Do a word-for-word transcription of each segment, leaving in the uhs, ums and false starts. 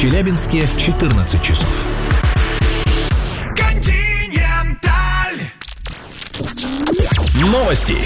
Челябинске четырнадцать часов. Новости.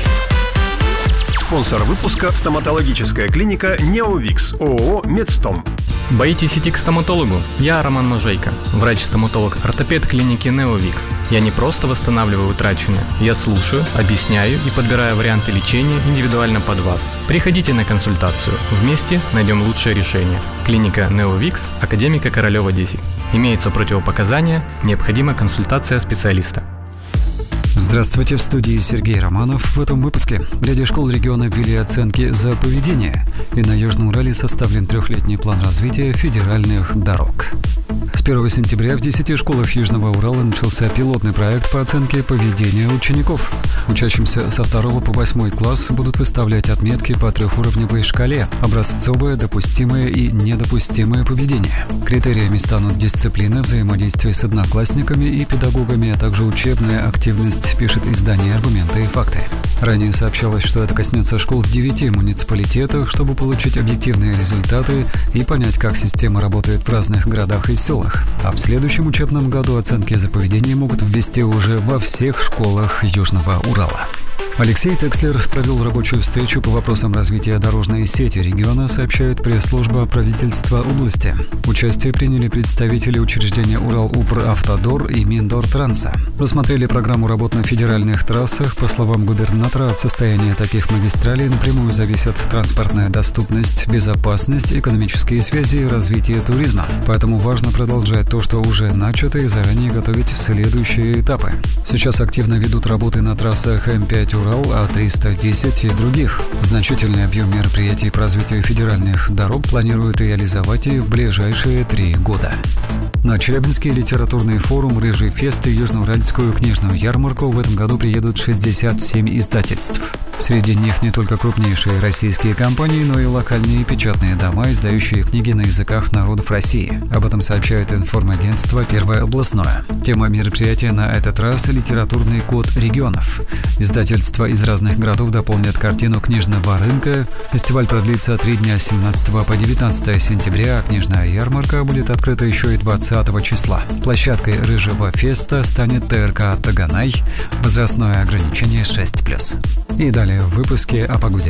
Спонсор выпуска — стоматологическая клиника «Неовикс» ООО «Медстом». Боитесь идти к стоматологу? Я Роман Можейко, врач-стоматолог-ортопед клиники «Неовикс». Я не просто восстанавливаю утраченное, я слушаю, объясняю и подбираю варианты лечения индивидуально под вас. Приходите на консультацию, вместе найдем лучшее решение. Клиника «Неовикс», академика Королева, десять. Имеются противопоказания, необходима консультация специалиста. Здравствуйте, в студии Сергей Романов. В этом выпуске в ряде школ региона ввели оценки за поведение, и на Южном Урале составлен трехлетний план развития федеральных дорог. С первого сентября в десяти школах Южного Урала начался пилотный проект по оценке поведения учеников. Учащимся со второго по восьмой класс будут выставлять отметки по трехуровневой шкале: образцовое, допустимое и недопустимое поведение. Критериями станут дисциплина, взаимодействие с одноклассниками и педагогами, а также учебная активность, пишет издание «Аргументы и факты». Ранее сообщалось, что это коснется школ в девяти муниципалитетах, чтобы получить объективные результаты и понять, как система работает в разных городах и селах. А в следующем учебном году оценки за поведение могут ввести уже во всех школах Южного Урала. Алексей Текслер провел рабочую встречу по вопросам развития дорожной сети региона, сообщает пресс-служба правительства области. Участие приняли представители учреждения Урал-Упр-Автодор и Миндортранса. Рассмотрели программу работ на федеральных трассах. По словам губернатора, от состояния таких магистралей напрямую зависят транспортная доступность, безопасность, экономические связи и развитие туризма. Поэтому важно продолжать то, что уже начато, и заранее готовить следующие этапы. Сейчас активно ведут работы на трассах эм пять Урал, А триста десять и других. Значительный объем мероприятий по развитию федеральных дорог планируют реализовать и в ближайшие три года. На Челябинский литературный форум «Рыжий фест» и Южноуральскую книжную ярмарку в этом году приедут шестьдесят семь издательств. Среди них не только крупнейшие российские компании, но и локальные печатные дома, издающие книги на языках народов России. Об этом сообщает информагентство «Первое областное». Тема мероприятия на этот раз – литературный код регионов. Издательства из разных городов дополнят картину книжного рынка. Фестиваль продлится три дня, с семнадцатого по девятнадцатое сентября, а книжная ярмарка будет открыта еще и двадцатого числа. Площадкой «Рыжего феста» станет ТРК «Таганай». Возрастное ограничение шесть плюс. И далее в выпуске о погоде.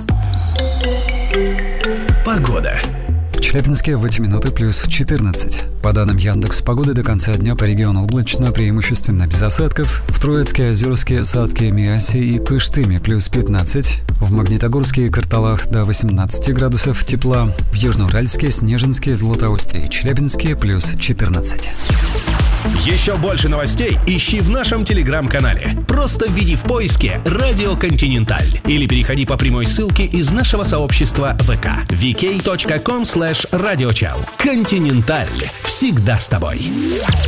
Погода. В Челябинске в эти минуты плюс четырнадцать. По данным Яндекс.Погоды, до конца дня по региону облачно, преимущественно без осадков. В Троицке, Озерске, Сатке, Миасе и Кыштыме плюс пятнадцать. В Магнитогорске и Карталах до восемнадцати градусов тепла. В Южноуральске, Снежинске, Златоусте и Челябинске плюс четырнадцать. Еще больше новостей ищи в нашем телеграм-канале. Просто введи в поиске «Радио Континенталь» или переходи по прямой ссылке из нашего сообщества ВК ви кей точка ком слэш радиочел. Континенталь. Всегда с тобой.